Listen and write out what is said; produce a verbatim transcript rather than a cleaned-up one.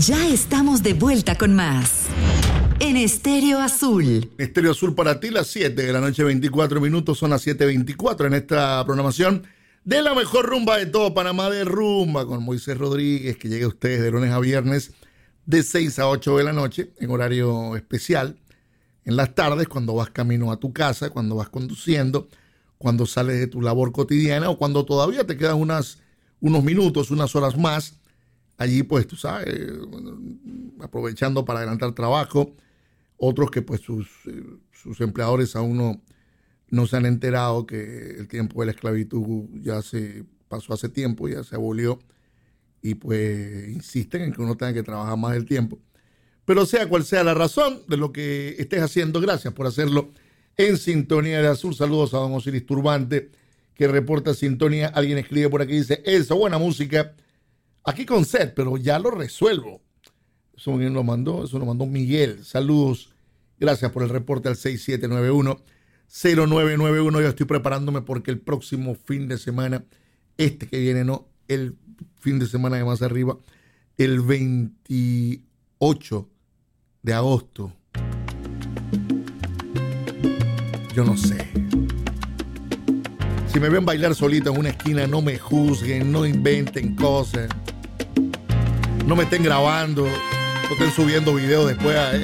Ya estamos de vuelta con más. En Estéreo Azul. Estéreo Azul para ti, las siete de la noche, veinticuatro minutos, son las siete veinticuatro en esta programación de la mejor rumba de todo Panamá, de Rumba, con Moisés Rodríguez, que llega a ustedes de lunes a viernes de seis a ocho de la noche, en horario especial, en las tardes, cuando vas camino a tu casa, cuando vas conduciendo, cuando sales de tu labor cotidiana o cuando todavía te quedan unas, unos minutos, unas horas más, allí pues tú sabes, aprovechando para adelantar trabajo. Otros que pues sus, sus empleadores aún no, no se han enterado que el tiempo de la esclavitud ya se pasó hace tiempo, ya se abolió, y pues insisten en que uno tenga que trabajar más del tiempo. Pero sea cual sea la razón de lo que estés haciendo, gracias por hacerlo en Sintonía de Azul. Saludos a don Osiris Turbante, que reporta sintonía. Alguien escribe por aquí, dice, eso, buena música, aquí con sed, pero ya lo resuelvo. Eso lo mandó, eso lo mandó Miguel. Saludos. Gracias por el reporte al seis siete nueve uno, cero nueve nueve uno. Yo estoy preparándome porque el próximo fin de semana, este que viene, no, el fin de semana de más arriba, el veintiocho de agosto. Yo no sé. Si me ven bailar solito en una esquina, no me juzguen, no inventen cosas. No me estén grabando. No estén subiendo videos después a,